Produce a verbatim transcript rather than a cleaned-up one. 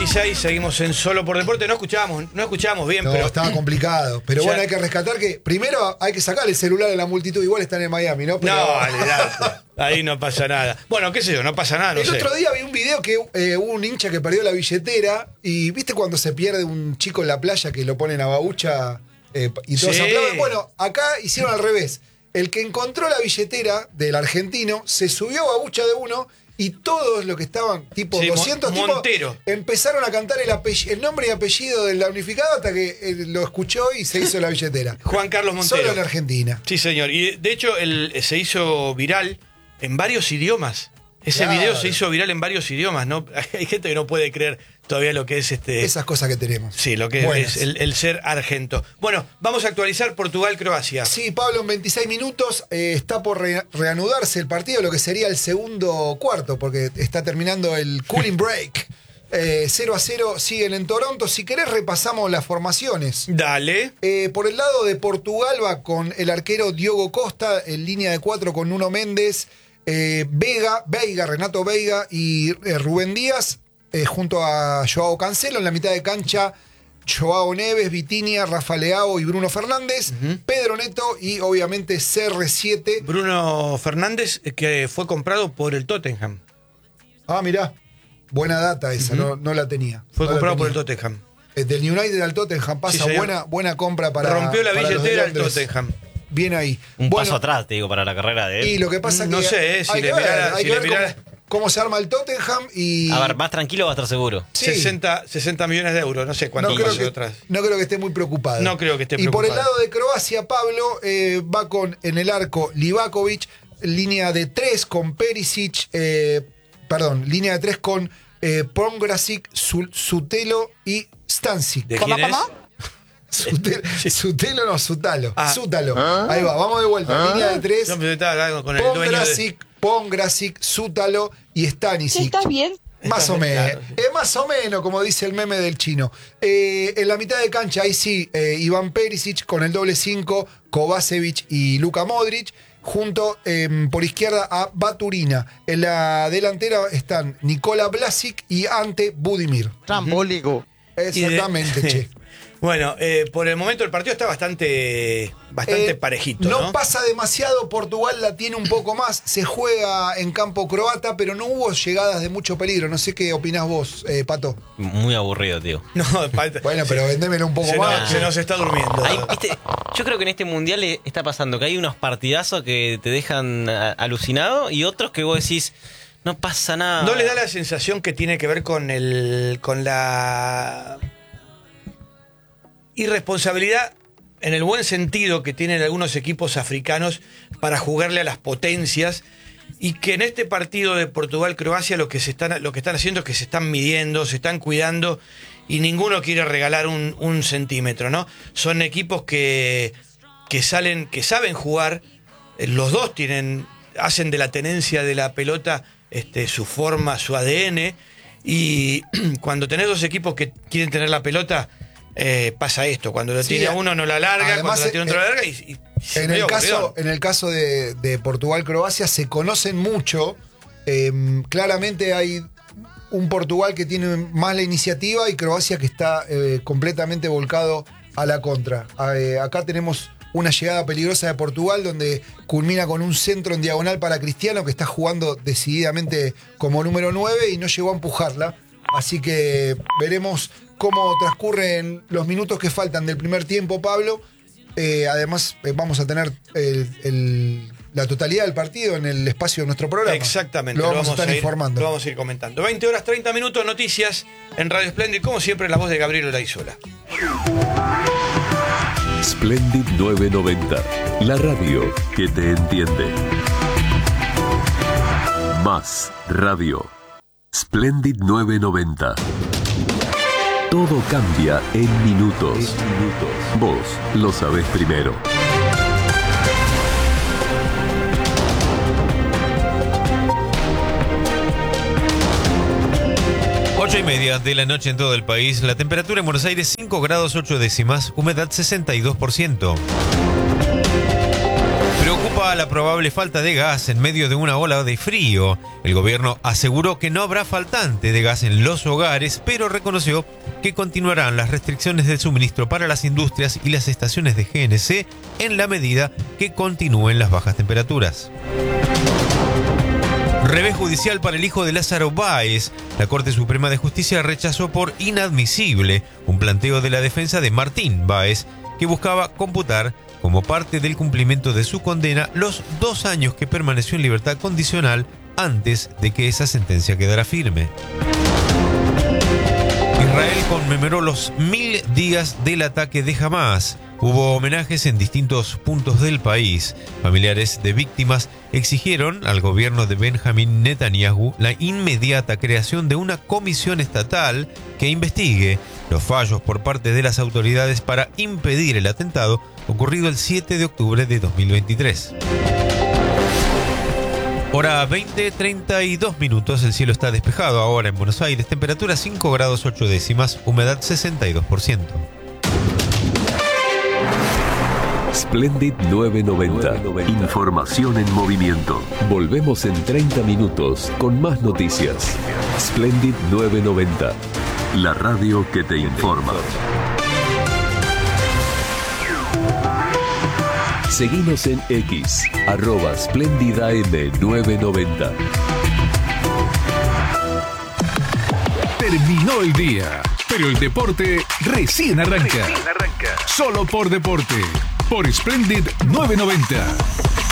veintiséis, seguimos en Solo por Deporte. No escuchábamos, no escuchábamos bien, no, pero. Estaba complicado. Pero ya. Bueno, hay que rescatar que primero hay que sacar el celular de la multitud. Igual están en Miami, ¿no? Pero... No, olvidate. Ahí no pasa nada. Bueno, qué sé yo, no pasa nada, no el sé. otro día vi un video que eh, hubo un hincha que perdió la billetera. Y viste cuando se pierde un chico en la playa que lo ponen a babucha eh, y todos Sí. aplauden. Bueno, acá hicieron al revés. El que encontró la billetera del argentino se subió a babucha de uno. Y todos los que estaban, tipo Sí, doscientos tipos, Montero. empezaron a cantar el, apell- el nombre y apellido del damnificado hasta que eh, lo escuchó y se hizo la billetera. Juan Carlos Montero. Solo en Argentina. Sí, señor. Y de hecho, el, se hizo viral en varios idiomas. Ese Claro. video se hizo viral en varios idiomas, ¿no? Hay gente que no puede creer todavía lo que es este. Esas cosas que tenemos. Sí, lo que Buenas. es el, el ser argento. Bueno, vamos a actualizar Portugal-Croacia. Sí, Pablo, en veintiséis minutos eh, está por re- reanudarse el partido, lo que sería el segundo cuarto, porque está terminando el cooling break. Eh, cero a cero siguen en Toronto. Si querés, repasamos las formaciones. Dale. Eh, por el lado de Portugal va con el arquero Diogo Costa, en línea de cuatro con Nuno Méndez, eh, Vega, Veiga, Renato Veiga y eh, Rubén Díaz, eh, junto a Joao Cancelo. En la mitad de cancha, Joao Neves, Vitinha, Rafa Leao y Bruno Fernández, uh-huh. Pedro Neto y obviamente C R siete. Bruno Fernández, que fue comprado por el Tottenham. Ah, mirá, buena data esa, uh-huh. no, no la tenía. Fue no comprado por el Tottenham. Del United al Tottenham pasa, sí, buena, buena compra para. Rompió la para billetera el Tottenham. Bien ahí. Un bueno, paso atrás, te digo, para la carrera de él. Y lo que pasa no que. sé, eh, si hay le que ver, mirara, hay si que le ver mirara... cómo, cómo se arma el Tottenham y. A ver, más tranquilo va a estar seguro. Sí. sesenta, sesenta millones de euros, no sé cuánto no creo, pasó que, atrás. no creo que esté muy preocupado. No creo que esté y preocupado. Y por el lado de Croacia, Pablo eh, va con en el arco Livakovic, línea de tres con Perisic, eh, perdón, línea de tres con eh, Pongracic, Sutelo y Stancic. ¿De quién es? Sutelo, sí. Sutelo no, Sutalo. Ah. Sútalo. ¿Ah? Ahí va, vamos de vuelta. ¿Ah? Línea de tres. Yo estaba con el Pongracic, de... Pongracic, Sútalo y Stanisic. ¿Está bien? Más o menos. Claro, sí. eh, más o menos, como dice el meme del chino. Eh, en la mitad de cancha, ahí sí, eh, Iván Perisic con el doble cinco, Kovacevic y Luka Modric. Junto eh, por izquierda a Baturina. En la delantera están Nikola Vlasic y Ante Budimir. Trambólico. Exactamente, de... che. Bueno, eh, por el momento el partido está bastante, bastante eh, parejito, ¿no? ¿no? Pasa demasiado, Portugal la tiene un poco más, se juega en campo croata, pero no hubo llegadas de mucho peligro. No sé qué opinás vos, eh, Pato. Muy aburrido, tío. No, bueno, pero vendémelo un poco se más. Nos, se nos está durmiendo. Hay, ¿viste? Yo creo que en este mundial está pasando que hay unos partidazos que te dejan alucinado y otros que vos decís, no pasa nada. ¿No le da la sensación que tiene que ver con el con la irresponsabilidad, en el buen sentido, que tienen algunos equipos africanos para jugarle a las potencias, y que en este partido de Portugal-Croacia lo que se están lo que están haciendo es que se están midiendo, se están cuidando y ninguno quiere regalar un, un centímetro, ¿no? Son equipos que, que salen, que saben jugar, los dos tienen, hacen de la tenencia de la pelota este, su forma, su A D N, y cuando tenés dos equipos que quieren tener la pelota, Eh, pasa esto, cuando lo sí, tiene uno no la larga, además, cuando la tiene otro eh, la larga y, y en, el caso, en el caso de, de Portugal-Croacia se conocen mucho, eh, claramente hay un Portugal que tiene más la iniciativa y Croacia que está eh, completamente volcado a la contra. Eh, acá tenemos una llegada peligrosa de Portugal donde culmina con un centro en diagonal para Cristiano que está jugando decididamente como número nueve y no llegó a empujarla, así que veremos cómo transcurren los minutos que faltan del primer tiempo, Pablo. Eh, además, eh, vamos a tener el, el, la totalidad del partido en el espacio de nuestro programa. Exactamente. Lo vamos, lo vamos a estar a ir, informando. Lo vamos a ir comentando. veinte horas treinta minutos, noticias en Radio Splendid. Como siempre, la voz de Gabriel Olaizola. Splendid novecientos noventa. La radio que te entiende. Más radio. Splendid novecientos noventa. Todo cambia en minutos. En minutos. Vos lo sabés primero. Ocho y media de la noche en todo el país. La temperatura en Buenos Aires cinco grados ocho décimas. Humedad sesenta y dos por ciento. Preocupa a la probable falta de gas en medio de una ola de frío. El gobierno aseguró que no habrá faltante de gas en los hogares, pero reconoció que continuarán las restricciones del suministro para las industrias y las estaciones de G N C en la medida que continúen las bajas temperaturas. Revés judicial para el hijo de Lázaro Báez. La Corte Suprema de Justicia rechazó por inadmisible un planteo de la defensa de Martín Báez, que buscaba computar como parte del cumplimiento de su condena los dos años que permaneció en libertad condicional antes de que esa sentencia quedara firme. Israel conmemoró los mil días del ataque de Hamás. Hubo homenajes en distintos puntos del país. Familiares de víctimas exigieron al gobierno de Benjamín Netanyahu la inmediata creación de una comisión estatal que investigue los fallos por parte de las autoridades para impedir el atentado ocurrido el siete de octubre de dos mil veintitrés. Hora veinte, treinta y dos minutos, el cielo está despejado ahora en Buenos Aires, temperatura cinco grados ocho décimas, humedad sesenta y dos por ciento. Splendid novecientos noventa. Información en movimiento. Volvemos en treinta minutos con más noticias. Splendid novecientos noventa. La radio que te informa. Seguinos en X, arroba Splendid A M novecientos noventa. Terminó el día, pero el deporte recién arranca. Recién arranca. Solo por deporte, por Splendid novecientos noventa.